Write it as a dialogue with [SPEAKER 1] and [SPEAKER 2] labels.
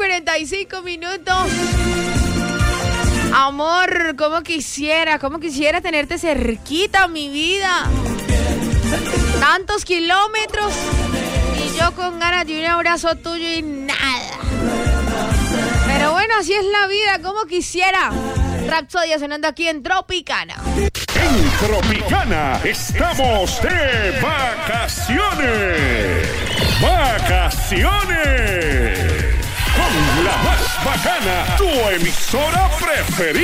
[SPEAKER 1] 8:45. Amor, cómo quisiera tenerte cerquita, mi vida. Tantos kilómetros y yo con ganas de un abrazo tuyo y nada. Pero bueno, así es la vida, como quisiera. Rapsodia sonando aquí en Tropicana.
[SPEAKER 2] En Tropicana estamos de vacaciones. ¡Vacaciones! Con la más bacana, tu emisora preferida.